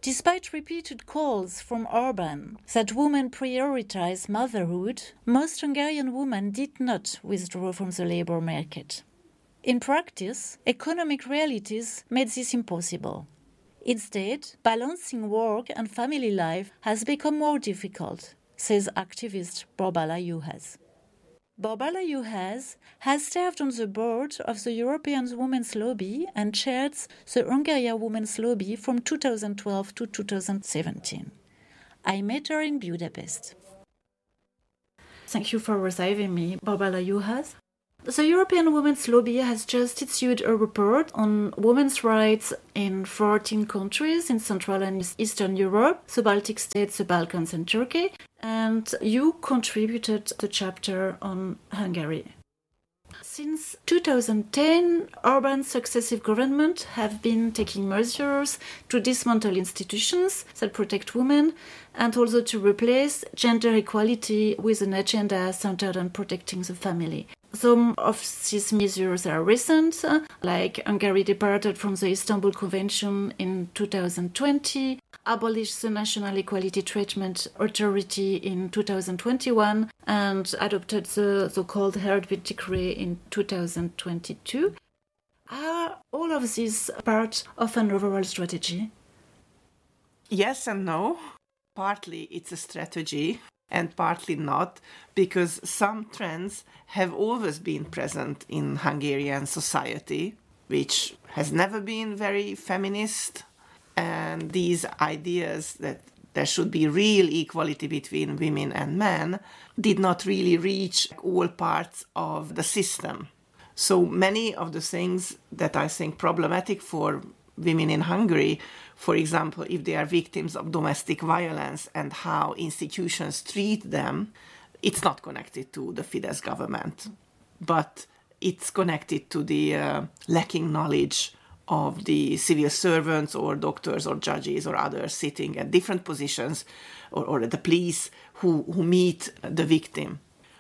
Despite repeated calls from Orban that women prioritize motherhood, most Hungarian women did not withdraw from the labour market. In practice, economic realities made this impossible. Instead, balancing work and family life has become more difficult, says activist Borbála Juhász. Borbála Juhász has served on the board of the European Women's Lobby and chaired the Hungarian Women's Lobby from 2012 to 2017. I met her in Budapest. Thank you for receiving me, Borbála Juhász. The European Women's Lobby has just issued a report on women's rights in 14 countries in Central and Eastern Europe, the Baltic states, the Balkans and Turkey, and you contributed the chapter on Hungary. Since 2010, Orban's successive government have been taking measures to dismantle institutions that protect women and also to replace gender equality with an agenda centered on protecting the family. Some of these measures are recent, like Hungary departed from the Istanbul Convention in 2020, abolished the National Equality Treatment Authority in 2021, and adopted the so-called Heartbeat Decree in 2022. Are all of these part of an overall strategy? Yes and no. Partly it's a strategy, and partly not, because some trends have always been present in Hungarian society, which has never been very feminist, and these ideas that there should be real equality between women and men did not really reach all parts of the system. So many of the things that I think problematic for women in Hungary, for example, if they are victims of domestic violence and how institutions treat them, it's not connected to the Fidesz government, but it's connected to the lacking knowledge of the civil servants or doctors or judges or others sitting at different positions or at the police who meet the victim.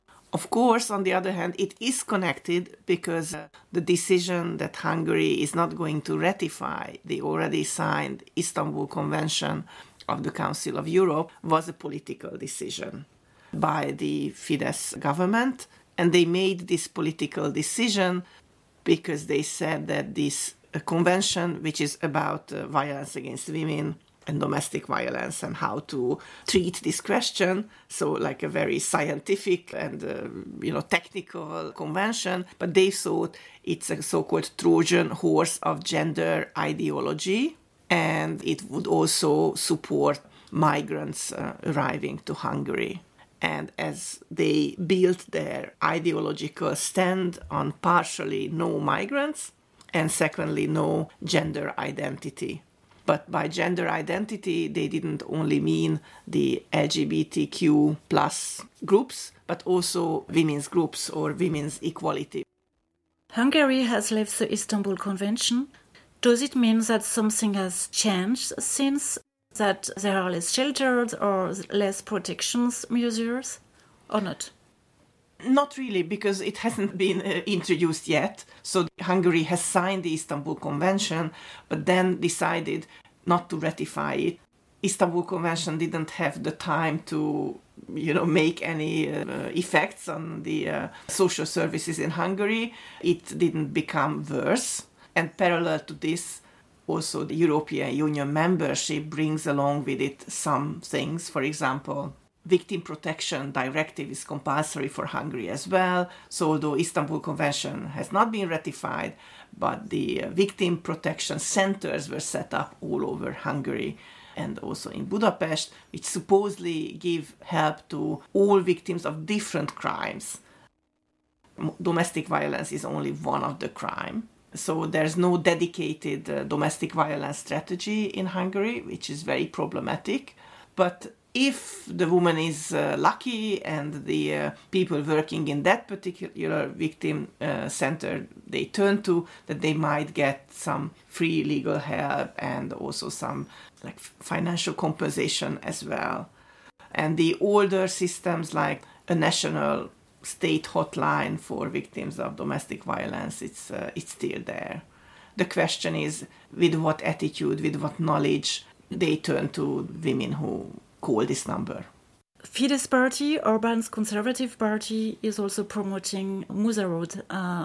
Of course, on the other hand, it is connected because the decision that Hungary is not going to ratify the already signed Istanbul Convention of the Council of Europe was a political decision by the Fidesz government. And they made this political decision because they said that this convention, which is about violence against women and domestic violence and how to treat this question, so like a very scientific and technical convention, but they thought it's a so-called Trojan horse of gender ideology, and it would also support migrants arriving to Hungary. And as they built their ideological stand on partially no migrants, and secondly, no gender identity. But by gender identity, they didn't only mean the LGBTQ plus groups, but also women's groups or women's equality. Hungary has left the Istanbul Convention. Does it mean that something has changed since, that there are less shelters or less protections measures, or not? Not really, because it hasn't been introduced yet. So Hungary has signed the Istanbul Convention, but then decided not to ratify it. Istanbul Convention didn't have the time to, make any effects on the social services in Hungary. It didn't become worse. And parallel to this, also the European Union membership brings along with it some things. For example, Victim Protection Directive is compulsory for Hungary as well. So although Istanbul Convention has not been ratified, but the victim protection centers were set up all over Hungary and also in Budapest, which supposedly give help to all victims of different crimes. Domestic violence is only one of the crimes. So there's no dedicated domestic violence strategy in Hungary, which is very problematic. But if the woman is lucky and the people working in that particular victim center they turn to, that they might get some free legal help and also some financial compensation as well. And the older systems like a national state hotline for victims of domestic violence, it's still there. The question is with what attitude, with what knowledge they turn to women who call this number. Fidesz party, Orban's conservative party, is also promoting motherhood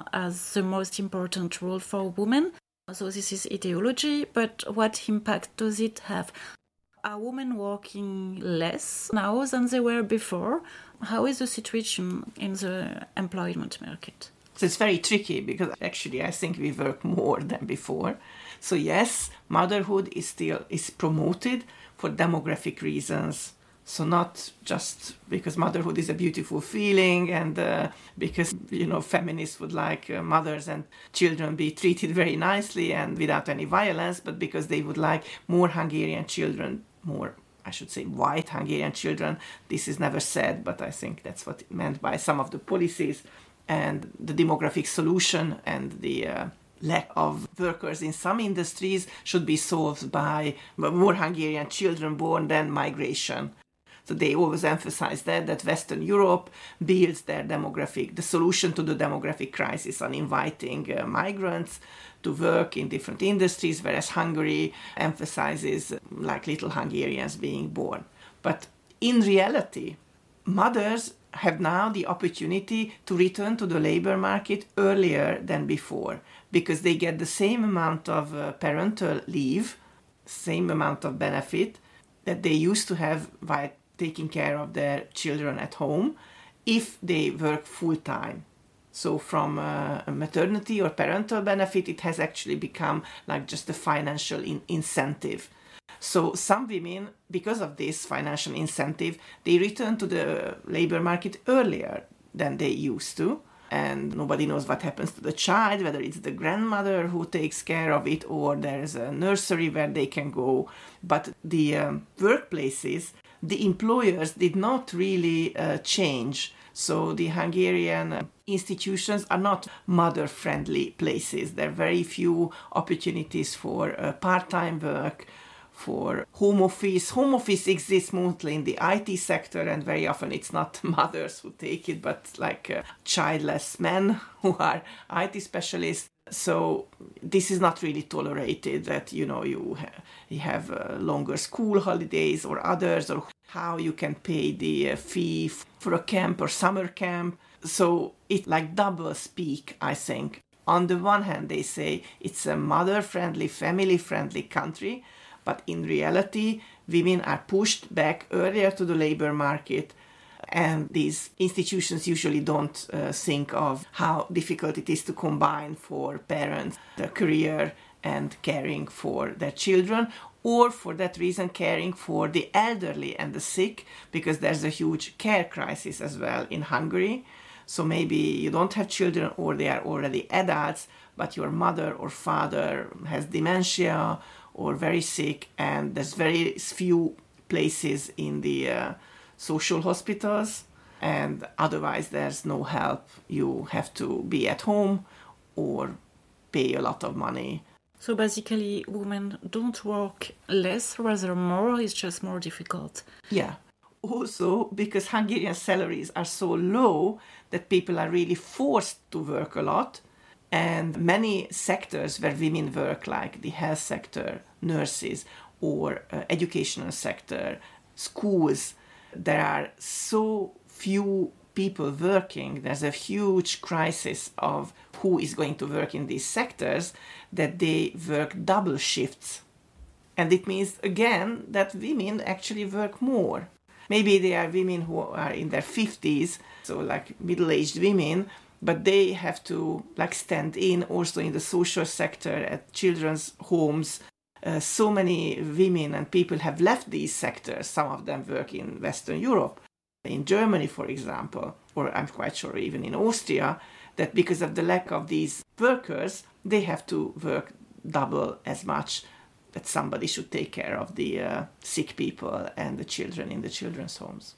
as the most important role for women. So this is ideology, but what impact does it have? Are women working less now than they were before? How is the situation in the employment market? So it's very tricky because actually I think we work more than before. So yes, motherhood is promoted for demographic reasons. So not just because motherhood is a beautiful feeling and because, feminists would like mothers and children be treated very nicely and without any violence, but because they would like more Hungarian children, more, I should say, white Hungarian children. This is never said, but I think that's what it meant by some of the policies. And the demographic solution and the lack of workers in some industries should be solved by more Hungarian children born than migration. So they always emphasize that Western Europe builds the solution to the demographic crisis on inviting migrants to work in different industries, whereas Hungary emphasizes like little Hungarians being born. But in reality, mothers have now the opportunity to return to the labor market earlier than before because they get the same amount of parental leave, same amount of benefit that they used to have by taking care of their children at home if they work full-time. So from a maternity or parental benefit, it has actually become like just a financial incentive. So some women, because of this financial incentive, they return to the labor market earlier than they used to. And nobody knows what happens to the child, whether it's the grandmother who takes care of it or there's a nursery where they can go. But the workplaces, the employers did not really change. So the Hungarian institutions are not mother-friendly places. There are very few opportunities for part-time work, for home office. Home office exists mostly in the IT sector, and very often it's not mothers who take it, but like childless men who are IT specialists. So this is not really tolerated that, you have longer school holidays or others, or how you can pay the fee for a camp or summer camp. So it's like double speak, I think. On the one hand, they say it's a mother-friendly, family-friendly country, but in reality, women are pushed back earlier to the labor market, and these institutions usually don't think of how difficult it is to combine for parents the career and caring for their children, or for that reason caring for the elderly and the sick, because there's a huge care crisis as well in Hungary. So maybe you don't have children or they are already adults, but your mother or father has dementia or very sick, and there's very few places in the social hospitals, and otherwise there's no help. You have to be at home or pay a lot of money. So basically, women don't work less, rather more. It's just more difficult. Yeah. Also, because Hungarian salaries are so low that people are really forced to work a lot. And many sectors where women work, like the health sector, nurses, or educational sector, schools, there are so few people working. There's a huge crisis of who is going to work in these sectors, that they work double shifts. And it means, again, that women actually work more. Maybe they are women who are in their 50s, so like middle-aged women, but they have to like stand in also in the social sector, at children's homes. So many women and people have left these sectors. Some of them work in Western Europe, in Germany, for example, or I'm quite sure even in Austria, that because of the lack of these workers, they have to work double as much, that somebody should take care of the sick people and the children in the children's homes.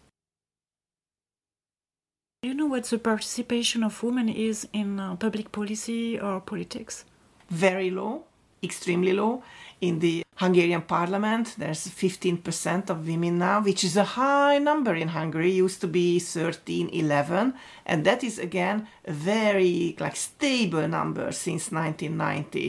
Do you know what the participation of women is in public policy or politics? Very low, extremely low. In the Hungarian parliament, there's 15% of women now, which is a high number in Hungary. It used to be 13, 11. And that is, again, a very stable number since 1990,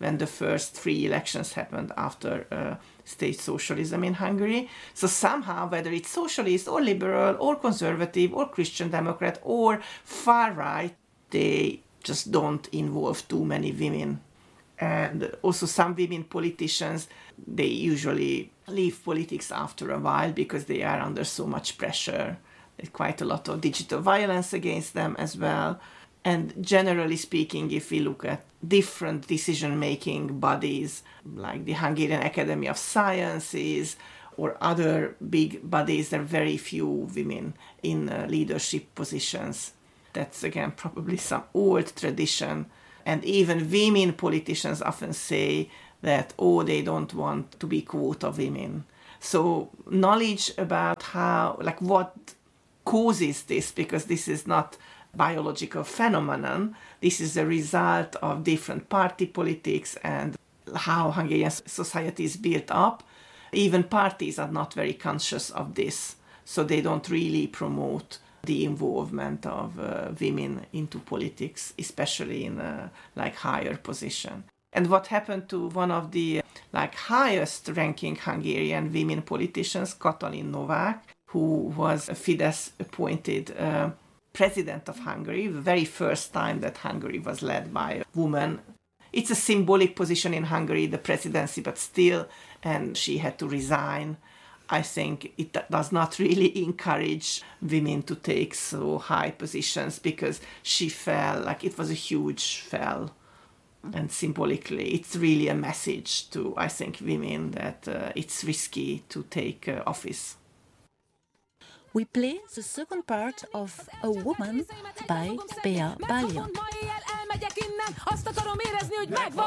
when the first free elections happened after state socialism in Hungary. So somehow, whether it's socialist or liberal or conservative or Christian Democrat or far right, they just don't involve too many women. And also some women politicians, they usually leave politics after a while because they are under so much pressure. There's quite a lot of digital violence against them as well. And generally speaking, if we look at different decision-making bodies, like the Hungarian Academy of Sciences or other big bodies, there are very few women in leadership positions. That's, again, probably some old tradition. And even women politicians often say that, they don't want to be quota women. So knowledge about what causes this, because this is not biological phenomenon. This is a result of different party politics and how Hungarian society is built up. Even parties are not very conscious of this, so they don't really promote the involvement of women into politics, especially in higher position. And what happened to one of the highest ranking Hungarian women politicians, Katalin Novák, who was a Fidesz appointed president of Hungary, the very first time that Hungary was led by a woman. It's a symbolic position in Hungary, the presidency, but still, and she had to resign. I think it does not really encourage women to take so high positions because she fell, it was a huge fall. And symbolically, it's really a message to, I think, women that it's risky to take office. We play the second part of A Woman by Bea Balian.